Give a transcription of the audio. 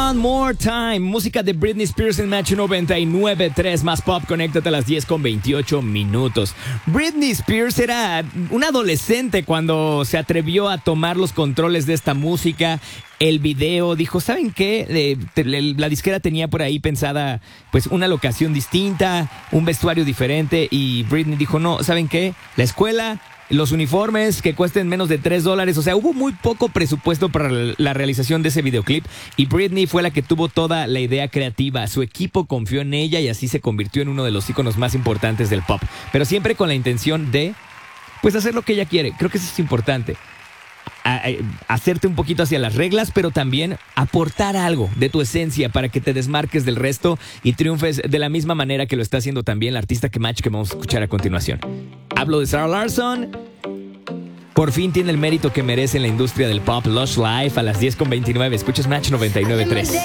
One More Time, música de Britney Spears en Match 99.3, más pop, conéctate a las 10:28. Britney Spears era una adolescente cuando se atrevió a tomar los controles de esta música. El video, dijo, ¿saben qué? La disquera tenía por ahí pensada pues una locación distinta, un vestuario diferente, y Britney dijo, no, ¿saben qué? La escuela, los uniformes que cuesten menos de $3, o sea, hubo muy poco presupuesto para la realización de ese videoclip, y Britney fue la que tuvo toda la idea creativa. Su equipo confió en ella y así se convirtió en uno de los íconos más importantes del pop, pero siempre con la intención de pues hacer lo que ella quiere. Creo que eso es importante. Hacerte un poquito hacia las reglas, pero también aportar algo de tu esencia para que te desmarques del resto y triunfes de la misma manera que lo está haciendo también la artista que vamos a escuchar a continuación. Hablo de Zara Larsson. Por fin tiene el mérito que merece en la industria del pop. Lush Life a las 10:29. Escuchas Match 99.3.